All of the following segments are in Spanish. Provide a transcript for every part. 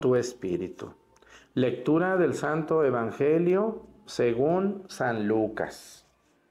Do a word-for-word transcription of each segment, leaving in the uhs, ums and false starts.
tu espíritu. Lectura del Santo Evangelio según San Lucas.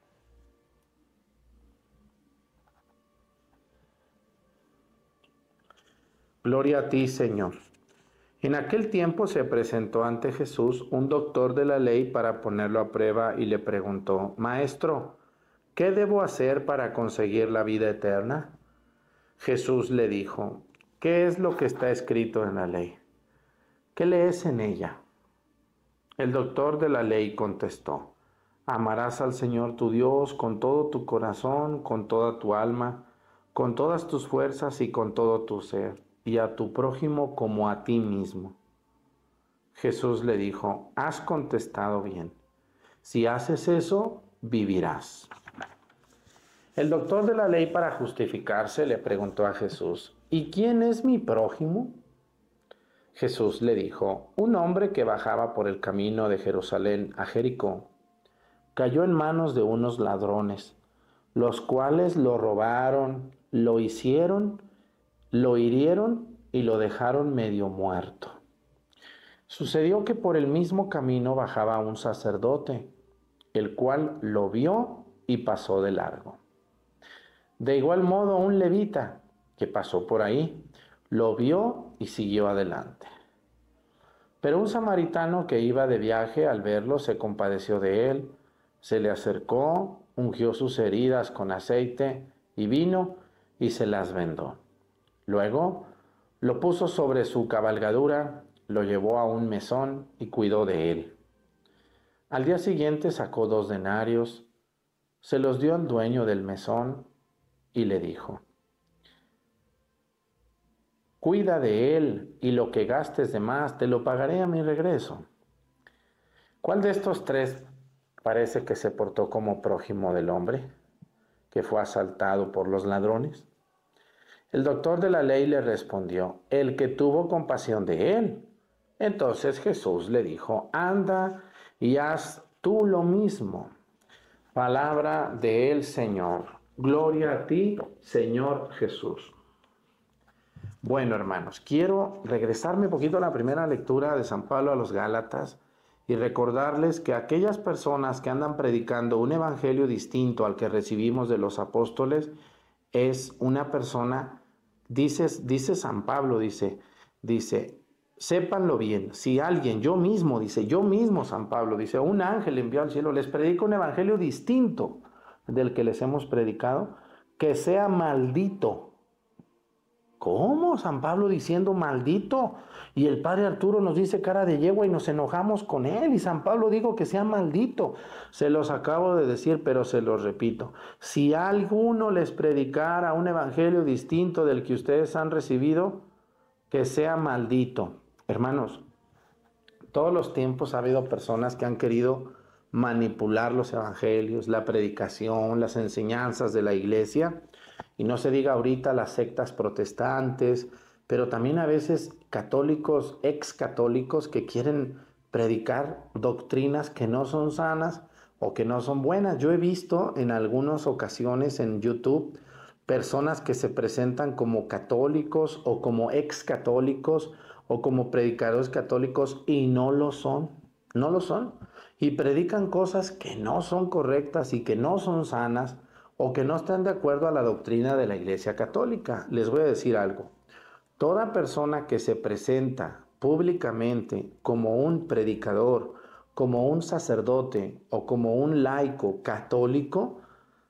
Gloria a ti, Señor. En aquel tiempo se presentó ante Jesús un doctor de la ley para ponerlo a prueba y le preguntó: Maestro, ¿qué debo hacer para conseguir la vida eterna? Jesús le dijo: ¿Qué es lo que está escrito en la ley? ¿Qué lees en ella? El doctor de la ley contestó: Amarás al Señor tu Dios con todo tu corazón, con toda tu alma, con todas tus fuerzas y con todo tu ser, y a tu prójimo como a ti mismo. Jesús le dijo: Has contestado bien. Si haces eso, vivirás. El doctor de la ley, para justificarse, le preguntó a Jesús: ¿Y quién es mi prójimo? Jesús le dijo: Un hombre que bajaba por el camino de Jerusalén a Jericó cayó en manos de unos ladrones, los cuales lo robaron, lo hicieron, lo hirieron y lo dejaron medio muerto. Sucedió que por el mismo camino bajaba un sacerdote, el cual lo vio y pasó de largo. De igual modo, un levita que pasó por ahí lo vio y siguió adelante. Pero un samaritano que iba de viaje, al verlo, se compadeció de él, se le acercó, ungió sus heridas con aceite y vino y se las vendó. Luego lo puso sobre su cabalgadura, lo llevó a un mesón y cuidó de él. Al día siguiente sacó dos denarios, se los dio al dueño del mesón y le dijo: Cuida de él, y lo que gastes de más te lo pagaré a mi regreso. ¿Cuál de estos tres parece que se portó como prójimo del hombre que fue asaltado por los ladrones? El doctor de la ley le respondió: el que tuvo compasión de él. Entonces Jesús le dijo: Anda y haz tú lo mismo. Palabra del Señor. Gloria a ti, Señor Jesús. Bueno, hermanos, quiero regresarme un poquito a la primera lectura de San Pablo a los Gálatas y recordarles que aquellas personas que andan predicando un evangelio distinto al que recibimos de los apóstoles es una persona, dice, dice San Pablo, dice, dice, sépanlo bien, si alguien, yo mismo, dice, yo mismo, San Pablo, dice, un ángel envió al cielo, les predica un evangelio distinto del que les hemos predicado, que sea maldito. ¿Cómo? San Pablo diciendo maldito. Y el padre Arturo nos dice cara de yegua y nos enojamos con él. Y San Pablo dijo que sea maldito. Se los acabo de decir, pero se los repito. Si alguno les predicara un evangelio distinto del que ustedes han recibido, que sea maldito. Hermanos, todos los tiempos ha habido personas que han querido manipular los evangelios, la predicación, las enseñanzas de la iglesia. Y no se diga ahorita las sectas protestantes, pero también a veces católicos, ex católicos que quieren predicar doctrinas que no son sanas o que no son buenas. Yo he visto en algunas ocasiones en YouTube personas que se presentan como católicos o como ex católicos o como predicadores católicos y no lo son, no lo son. Y predican cosas que no son correctas y que no son sanas, o que no están de acuerdo a la doctrina de la Iglesia Católica. Les voy a decir algo. Toda persona que se presenta públicamente como un predicador, como un sacerdote o como un laico católico,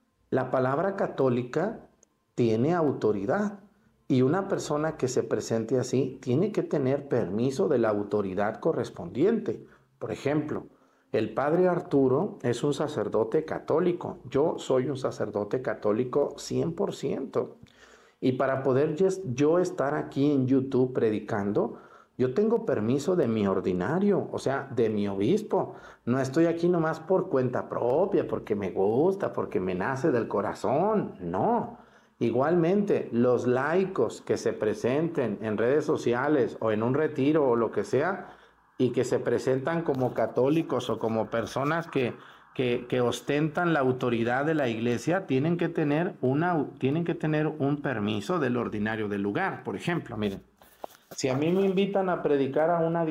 la palabra católica tiene autoridad. Y una persona que se presente así tiene que tener permiso de la autoridad correspondiente. Por ejemplo, el padre Arturo es un sacerdote católico. Yo soy un sacerdote católico cien por ciento. Y para poder yo estar aquí en YouTube predicando, yo tengo permiso de mi ordinario, o sea, de mi obispo. No estoy aquí nomás por cuenta propia, porque me gusta, porque me nace del corazón. No. Igualmente, los laicos que se presenten en redes sociales o en un retiro o lo que sea, y que se presentan como católicos o como personas que, que, que ostentan la autoridad de la iglesia, tienen que tener una, tienen que tener un permiso del ordinario del lugar. Por ejemplo, miren, Si a mí me invitan a predicar a una